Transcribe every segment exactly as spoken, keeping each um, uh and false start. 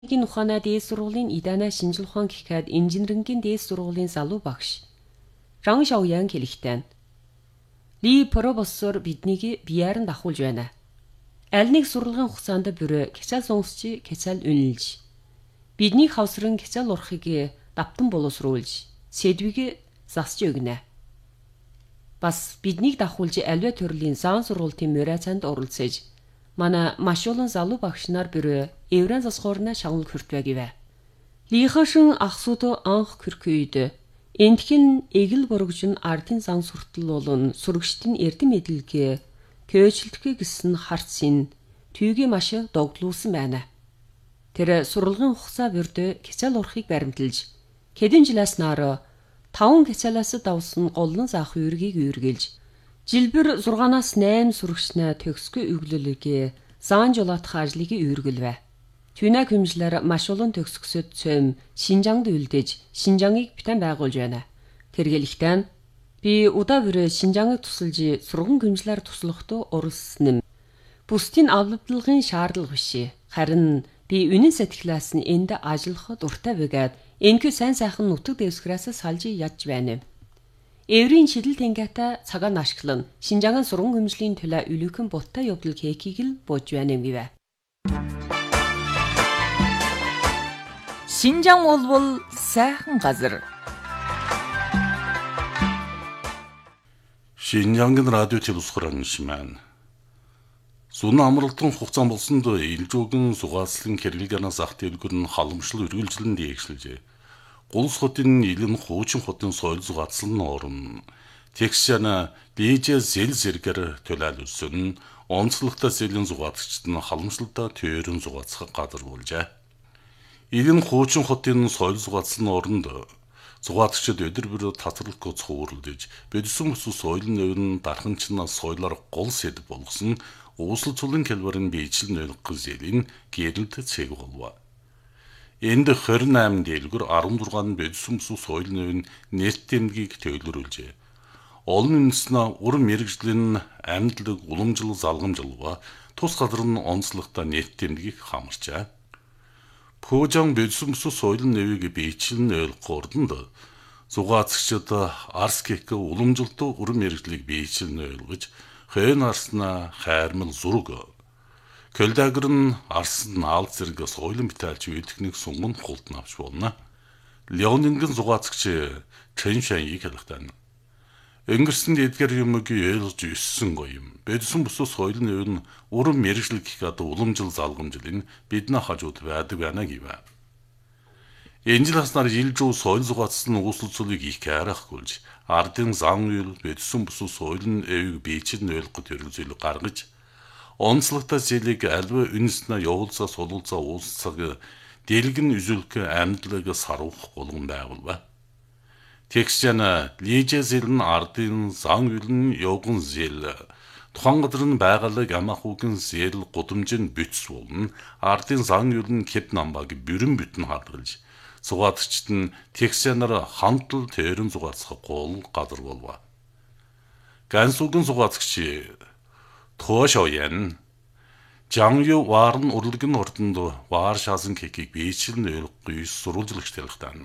Гийн ухаанаа дээд сургуулийн Идана шинжил ухаан гэхэд инженерингийн дээд сургуулийн залуу багш. Жан Шаоян хэлэхтэн. Ли профессор биднийг бияар нь давхуулж байна. Аль нэг сурлагын хугацаанд бүр хичээл сонсч хичээл үнэлж. Бидний хавсран хичээл урахыг давтан боловсруулж, сэдвийг засч өгнө. Бас биднийг давхуулж альва төрлийн зан сургуулийн мөрөөцөнд оролцож, манай маш олон залуу багш нар бүр эврэн засхорна шагнал хүртвэгэвэ. Лихашин ахсууд анх кürküydü. Энтхэн эгэл бургжин ардын зан суртал болон сурагчдын эрдэм эдэлгээ көөчлөлтгөө гэсэн харцын түйгээ маш догдлуулсан байна. Тэр сурлагын хугацаа бүрдө хичээл урахыг баримталж, хэдэн жилээс наар таван хичээлээс давсан голлон заах үүргийг үүргэлж, жилбэр зургаанаас найман сурагчнаа төгсгөө өглөлөгээ зан жолоотох ажлыг үүргэлвэ. Түнэ хэмжлэр маш олон төгсгсөд цөм Шинжаангд үлдээж Шинжаангийг битэн байгуулж байна. Тэргэлэхтэн би удаа бүр Шинжаангыг тусалж сурган хэмжлэр туслахад оролцсон юм. Бусдын авлагын шаардлага биш. Харин би үнэн сэтгэлээс нь энд ажиллах дуртай байгаад энэхүү сайн сайхан нутаг дэвсгэрээс салж ядж байна. Эврийн шидэл тэнгата цагаан ашиглан Шинжаангийн сурган хэмжлийн төлөө үлэхэн буттай явдал хийхийг л бууж байна юм гээ. Шинжаан болбол сайхан газар. Шинжаангийн радио телевизхорон шимэн. Сүн амралтын хугацаан болсонд илжүүгэн сугаацлын хэрэглэгэнээс ах дэлгүр нь халамжлал үргэлжлэн дээгшилжээ. Гулс хотын илэн хуучин хотын соёл зугаацлан орон Texana Лижэ зэл зэрэгэр төлөөлсөн онцлогтой зэлийн зугаацчид нь халамжлалтай төрөн зугаацах газар болжээ. Илэн хуучин хотын соёл зугаацлан оронд зугаацчид өдөр бүр татварлах цууралдж бидсэн бүс соёлын нөвн дархан чинаас соёлоор гол сэд болгосон ууслал цулын хэлбэрийн биечлэн ойлгох зэлийн гэрэлт цэг болов. Энд двадцать восемь дэлгүр16 бидсэн бүс соёлын нөвн нэрт тэмдгийг төлөвлөжээ. Олон үндэснэ ур мэрэгжлийн амьдлаг уламжлал залгамжлал тус газар нь онцлогтой нэрт тэмдгийг хамарчаа. Пүүжан бидсэн бүс соёлын нөвийг биечлэн ойлгох ордонд зугаацчид арскек уламжлалт ур мэрэгжлийг биечлэн ойлгож хэн арсна хайрмал зураг Көлдагэр нь арсан алт зэрэг соёлын битээлч үйдэхнийг сунган хулт навч болно. Леонингийн зугаацагч Чэн Шаньийг хэлэхтэн. Өнгөрсөн эдгээр юмыг ойлгож өссөн гоём. Бидсэн бүс соёлын өв нь уран мэрэгжил гэх ад уламжил залгамжлын бидний хажууд байдаг байна гэвэ. Энэ жилээс нар илжүү соёл зугаацсан ууслалцуулыг их хайрахгүйж ардын зан үйл бидсэн бүс соёлын өвийг биечлэн ойлгох төрөлзөл гаргаж онцлогтой зэлийг альва үнэснэ явуулсаа сулуулсаа уусцаг дэлгэн үзүүлэх амьдлаг сарух болгон байгуулва. Texana Лижэ зэл нь ардын зан үйл нь явган зэл тухайн газар нь байгалыг амах үгэн зэл гудамжинд бүтс болно. Ардын зан үйл нь кеп намбаг бүрэн бүтэн хадгалж зугаацчид нь Texana-аар хамтл тэрэн зугаацах гол газар болва. Гансугийн зугаацагч Туо Шаоян Жангю варн урлагийн ордонд вар шаасан кекийг биечлэн ойлгохгүй сурвалжлагч талхтана.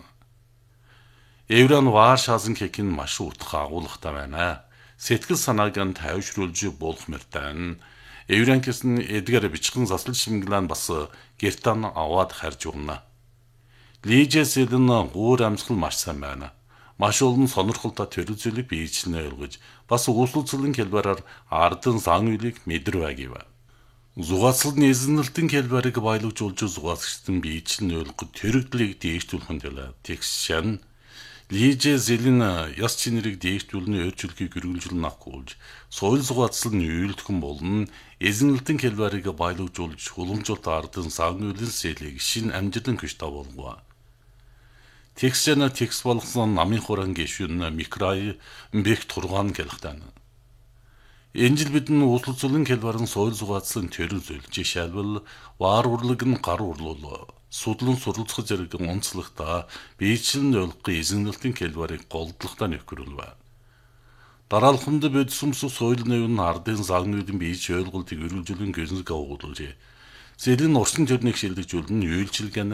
Эврэн вар шаасан кекийн маш утга агуулгатай байна. Сэтгэл санааг нь тайвшруулж болох мөртэн эврэн гэсэн эдгээр бичгэн заслал шимглэн бас гертан аваад харж өгнө. Лижэ зэлэн гуур амсгал маш сайн байна. Маш олон сонирхолтой төрөл зүйлийг биечлэн ойлгож бас ууслалцлын хэлбэрээр ардын зан үйлийг мэдэрвэ гэв. Зугаацлын эзэнэлтийн хэлбэрийг баялагжуулж зугаацчдын биечлэн ойлгох төрөлдлийг дээшлүүлэх төлөө Texan Лижэ зэлийн яс чинэрийг дээшлүүлний өөрчлөлтийг гэрүүлжүүлнэ авахгүйж соёл зугаацлын үйлдэхэн болон эзэнэлтийн хэлбэрийг баялагжуулж уламжуулалт ардын зан үйлийн зэлийг шинэ амжилтын хүч тавуулгав. Texana текст болгосон намын хуран гişүн микрай бэх тургаан гэлхтэн. Энэ жил бид нь ууслалцлын хэлбэрэн соёл зугаацлын төрөл зүйл жишээлбэл вар урлаг нь гар урлуул судлан суралцах зэрэг онцлогтой биечлэн ойлгох эзэнэлтийн хэлбэрийг голдлохтой нөхрөлвэ. Дараалханд бидсэн бүс соёл нэвн ардын зан үйдэн биеч ойлголтыг өргөжлөн гэнзэг агуулж Зэлэн урсан төрнийг шилжүүлэн үйлчилгээ